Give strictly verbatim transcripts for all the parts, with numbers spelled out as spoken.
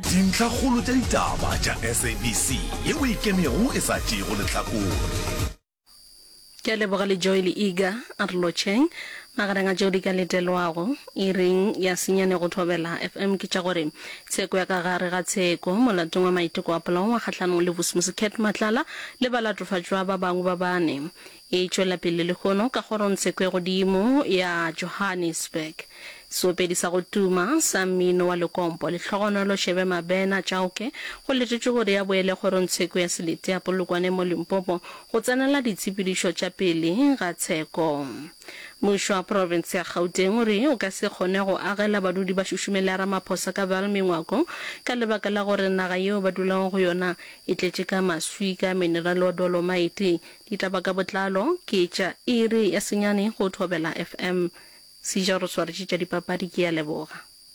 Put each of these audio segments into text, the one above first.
dintlha kgolo tša ditaba tša S A B C yeo e kemego e sa tšego lehlakore. Ke leboga le Joel Iga a re lotšheng magareng a tšeo di ka letelwago e reng ya senyane go thobela F M ke tša gore tsheko ya ka gare ga tsheko molatong wa maiteko a polao wa kgatlhanong le Bosmos Cat Matlala le balatofatšwa ba bangwe ba bane e tšwela pele le kgono ka kgorontsheko ya godimo ya Johannesburg. Soopedi sa go tuma sa mmino wa lekompo le tlhogonolo shebe mabena tšaoke go letetše gore ya boele kgorontsheko ya selete ya polokwane mo Limpopo go tsenela ditshepedišo tša pele ga tsheko. Mmušo wa province ya Gauteng o re o ka se kgone go agela badudi ba šušumele Ramaphosa ka Vaal mengwako ka lebaka la gore naga yeo ba dulang go yona e tletše ka maswi ka mineral wa dolomite. Ditaba ka botlalo ke tša iri ya senyane go thobela F M. Sija re swaretše tša dipapadi ke ya leboga.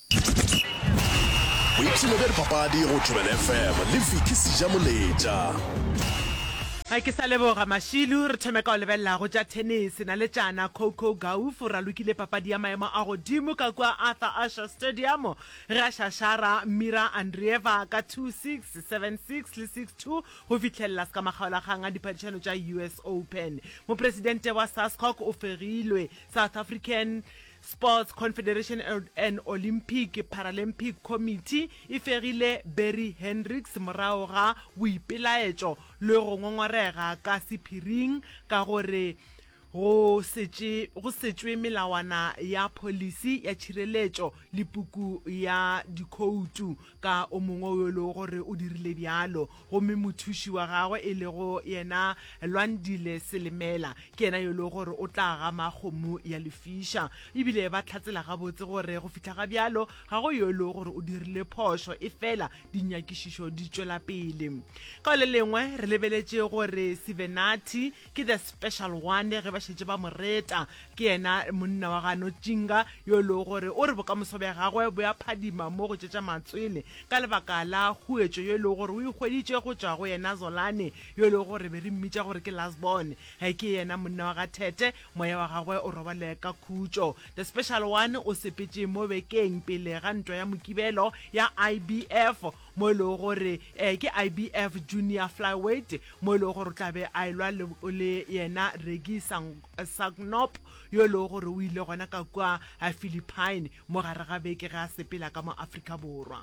Boipshino bja dipapadi go thobela F M le Viki Sija Moletša. Ga ke sa leboga Mashilu re thome ka o lebelela go tša tennis na le tšana Coco Gauff ra lokile papadi ya maemo a godimo ka kwa Arthur Ashe Stadium re a šašara Mira Andreeva ka two six seven six le six two go fitlhelela ska magaolakgang a diphadišano tša U S Open. Mopresidente wa SASCOC o fegilwe South African Sports Confederation and Olympic Paralympic Committee e fegile Barry Hendricks morago ga boipelaetšo le go ngongorega ka sephiring ka gore go setše go setšwe melawana ya polisi ya tšhireletšo le puku ya dikhoutu ka o mongwe yo le gore o dirile bjalo gomme mothuši wa gagwe e le go yena Lwandile Selemela ke yena yo le gore o tla ga makgomo ya lefiša ebile ba tlhatsela gabotse gore go fihla ga bjalo ga go yo le gore o dirile phošo e fela dinyakišišo di tšwela pele ka le lengwe re lebeletše gore Sivenati ke the special one ge ba šetše ba moreta ke yena monna wa gano Jinga yo le gore o re bokamoso bja gagwe bo ya phadima mo go tšetša matswele ka lebaka la huetšo yo le gore o ikgweditše go tšwa go yena Zolane yo le gore be re mmitša gore ke Lasbon ge ke yena monna wa ga Tete moya wa gagwe o robale ka khutšo. The special one o sepetše mo bekeng pele ga ntwa ya mokibelo ya I B F mo le gore eh, ke I B F junior flyweight mo le gore tla be a ilwa le yena Regi Sagnop yo le gore o ile gona ka kwa Philippine mo gare ga beke ga sepela ka mo Afrika Borwa.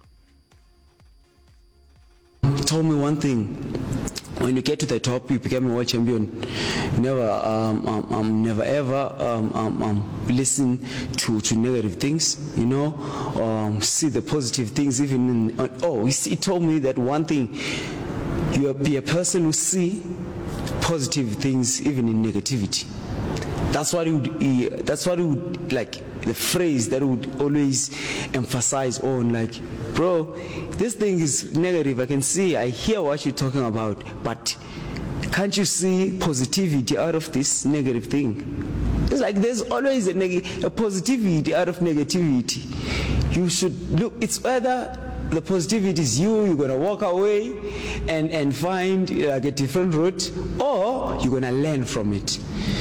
Told me one thing: when you get to the top, you become a world champion. Never, um, um, um never ever um, um, um, listen to, to negative things. You know, um, see the positive things. Even in, uh, oh, he, he told me that one thing: you be a person who see positive things even in negativity. That's what he would. He, that's what he would like. The phrase that would always emphasize on, like, bro, this thing is negative. I can see, I hear what you're talking about, but can't you see positivity out of this negative thing? It's like there's always a, neg- a positivity out of negativity. You should look. It's whether the positivity is you, you're gonna walk away and and find like a different route, or you're gonna learn from it.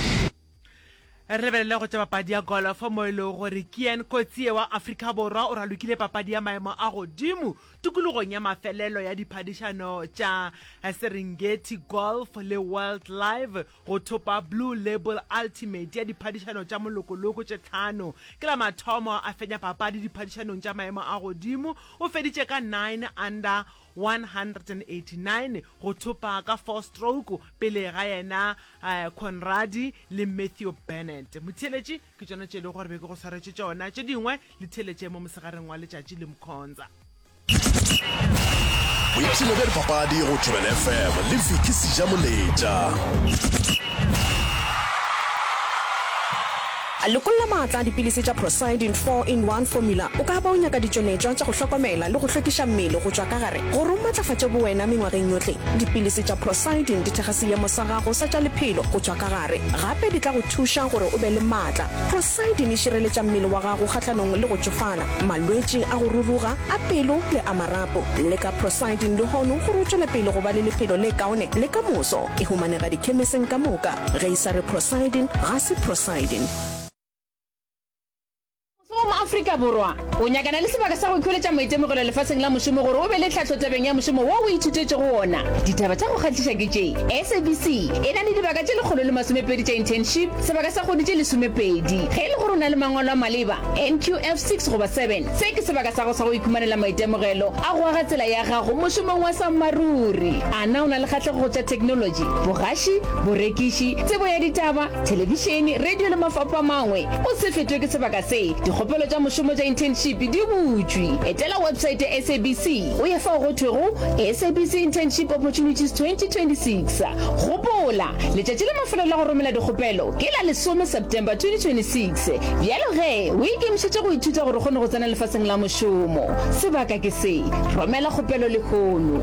Re belele go tša papadi ya golf mo e le gore Kian Kotsie wa Afrika Borwa o ralokile papadi ya maemo a godimo tukulogong ya mafelelo ya diphadišano tša Serengeti Golf le Wildlife go thopa Blue Label Ultimate ya diphadišano tša molokoloko tše tlhano ke la mathomo a fenya papadi diphadišanong tša maemo a godimo o feditše ka nine under one hundred eighty-nine go thopa ka four stroke pele ga yena uh, Conradi le Matthew Bennett. Motheletše ke tšona tše le gore be ke go swaretše tšona tše dingwe le theletše mo mosegareng wa letšatši le Mkhonza. Boipshino bja dipapadi go thobela F M le Viki Sija Moletša. a lokolla maatla dipilisi tša Prosidin four in one formula o ka ba o nyaka ditšonetšwa tša go hlokomela le go hlwekiša mmele go tšwa ka gare gore o matlafatše bowena mengwageng yohle. Dipilisi tša Prosidin di thega seemo sa gago sa tša lephelo go tšwa ka gare gape di tla go thuša gore o be le maatla. Prosidin e šireletša mmele wa gago kgahlanong le go tšofala malwetši a go ruruga a pelo le a marapo. Le ka Prosidin le hono gore o tšwele pele go ba le lephelo le kaone le ka moso e humanega dikhemiseng ka moka ge e sa re Prosidin ga se Prosidin. Afrika Borwa o nyakana le sebaka sa go ikholetša maitemogelo lefatsheng la mošomo gore o be le tlhatlho tabeng ya mošomo wa o ithutetse go ona. Ditaba tša go kgatliša ke tše S A B C e na le dibaka tše lekgolo le masomepedi tša internship, sebaka sa kgodi tše lesomepedi ge e le gore o na le mangwalo a maleba N Q F six goba seven. Se ke sebaka sa go sa go ikhumanela maitemogelo a go aga tsela ya gago mošomong wa sammaruri. A na o na le kgatlhego tša technology, bogaši, borekiši, tsebo ya ditaba, televišene, radio le mafapha mangwe? O se fetwe ke sebaka se. Dikgopelo tša mošomo tša internship di butšwe. Etela website ya S A B C o ye fa go thwego S A B C Internship Opportunities twenty twenty-six. Gopola letšatši le mafelo la go romela dikgopelo ke la lesome September twenty twenty-six. Bjalo ge o ikemišetše go ithuta gore kgone go tsena lefatsheng la mošomo. Sebaka ke se, romela kgopelo le kgono.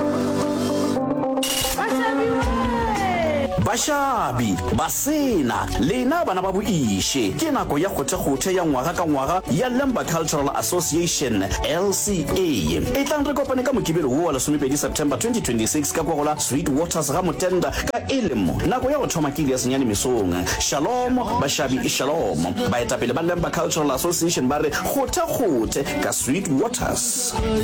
Bashabi basena lena bana ba boiše ke nako ya kgothekgothe ya ngwaga ka ngwaga ya Lemba Cultural Association L C A e tlang re kopane ka mokibelo wo wa lesomepedi September twenty twenty-six ka kwa go la Sweet Waters ga Motenda ka elemo nako ya go thoma ke ya senyane mesong. Shalom bashabi, shalom. Baetapele ba Lemba Cultural Association ba re kgothekgothe ka Sweet Waters.